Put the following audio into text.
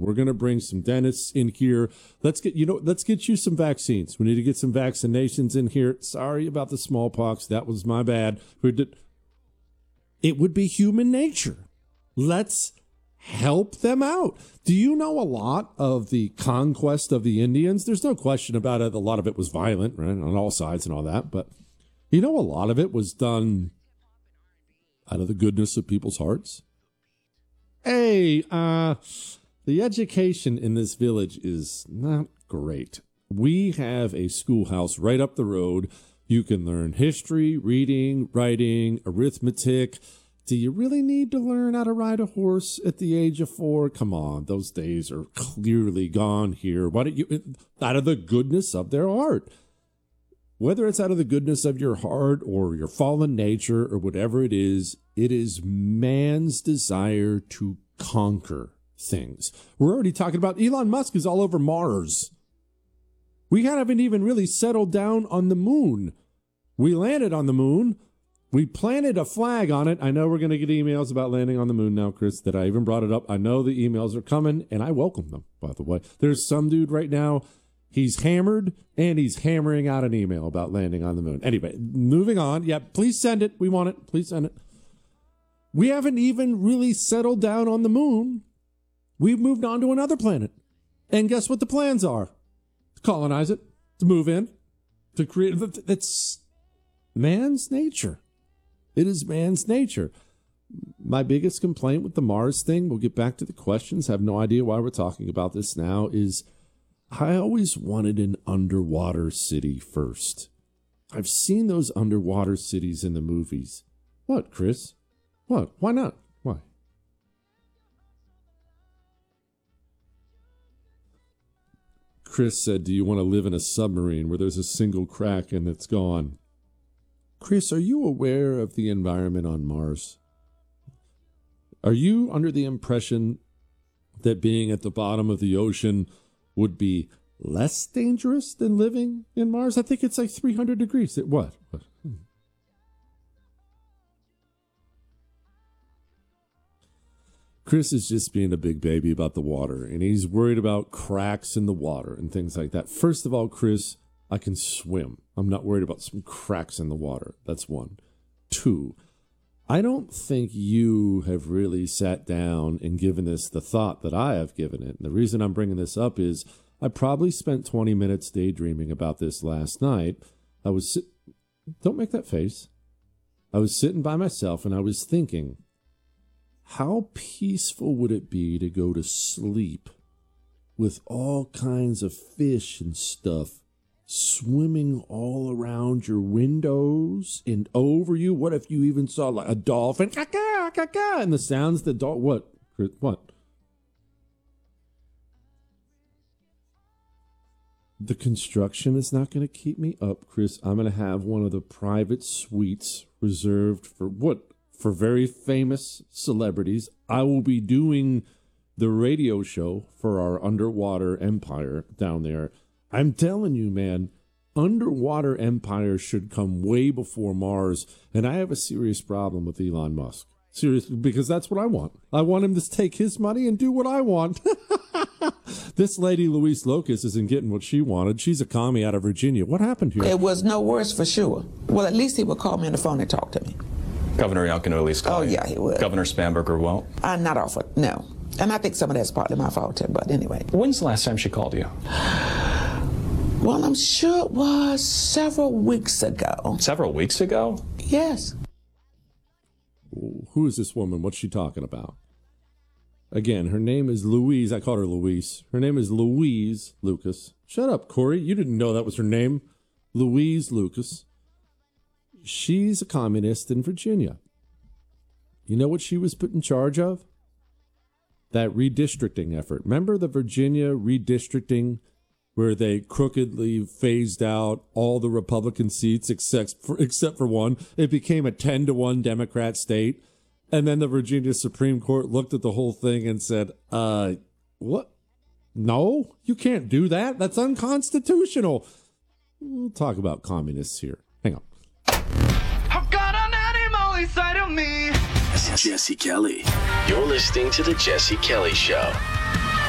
We're going to bring some dentists in here. Let's get you some vaccines. We need to get some vaccinations in here. Sorry about the smallpox. That was my bad. It would be human nature. Let's help them out. Do you know a lot of the conquest of the Indians? There's no question about it. A lot of it was violent, right, on all sides and all that. But a lot of it was done out of the goodness of people's hearts. Hey, the education in this village is not great. We have a schoolhouse right up the road. You can learn history, reading, writing, arithmetic. Do you really need to learn how to ride a horse at the age of 4? Come on, those days are clearly gone here. Why don't you, out of the goodness of their heart? Whether it's out of the goodness of your heart or your fallen nature or whatever it is man's desire to conquer things. We're already talking about Elon Musk is all over Mars. We haven't even really settled down on the moon. We landed on the moon. We planted a flag on it. I know we're going to get emails about landing on the moon now, Chris, that I even brought it up. I know the emails are coming, and I welcome them, by the way. There's some dude right now, he's hammered, and he's hammering out an email about landing on the moon. Anyway, moving on. Yeah, please send it. We want it. Please send it. We haven't even really settled down on the moon. We've moved on to another planet. And guess what the plans are? To colonize it, to move in, to create. It's man's nature. It is man's nature. My biggest complaint with the Mars thing, we'll get back to the questions, have no idea why we're talking about this now, is I always wanted an underwater city first. I've seen those underwater cities in the movies. What, Chris? What? Why not? Why? Chris said, do you want to live in a submarine where there's a single crack and it's gone? Chris, are you aware of the environment on Mars? Are you under the impression that being at the bottom of the ocean would be less dangerous than living in Mars? I think it's like 300 degrees. What? Chris is just being a big baby about the water, and he's worried about cracks in the water and things like that. First of all, Chris, I can swim. I'm not worried about some cracks in the water. That's one. 2, I don't think you have really sat down and given this the thought that I have given it. And the reason I'm bringing this up is I probably spent 20 minutes daydreaming about this last night. Don't make that face. I was sitting by myself and I was thinking, how peaceful would it be to go to sleep with all kinds of fish and stuff swimming all around your windows and over you? What if you even saw like a dolphin, caca, caca, and the sounds the dog? What? The construction is not going to keep me up, Chris. I'm going to have one of the private suites reserved for what? For very famous celebrities. I will be doing the radio show for our underwater empire down there. I'm telling you, man, underwater empires should come way before Mars. And I have a serious problem with Elon Musk. Seriously, because that's what I want. I want him to take his money and do what I want. This lady, Louise Locust, isn't getting what she wanted. She's a commie out of Virginia. What happened here? It was no worse for sure. Well, at least he would call me on the phone and talk to me. Governor Youngkin at least call you. Yeah, he would. Governor Spanberger won't? Not often, no. And I think some of that's partly my fault, too, but anyway. When's the last time she called you? Well, I'm sure it was several weeks ago. Several weeks ago? Yes. Who is this woman? What's she talking about? Again, her name is Louise. I called her Louise. Her name is Louise Lucas. Shut up, Corey. You didn't know that was her name. Louise Lucas. She's a communist in Virginia. You know what she was put in charge of? That redistricting effort. Remember the Virginia redistricting where they crookedly phased out all the Republican seats except for one? It became a 10-1 Democrat state. And then the Virginia Supreme Court looked at the whole thing and said, what? No, you can't do that. That's unconstitutional. We'll talk about communists here. Hang on. I've got an animal inside of me. Jesse Kelly. You're listening to The Jesse Kelly Show.